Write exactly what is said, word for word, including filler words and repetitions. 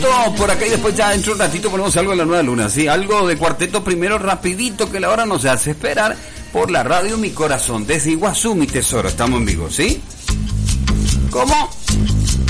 por acá y después ya dentro de un ratito ponemos algo de la nueva luna, ¿sí? Algo de cuarteto primero rapidito que la hora nos hace esperar por la radio Mi Corazón. Desde Iguazú, mi tesoro, estamos en vivo, ¿sí? ¿Cómo?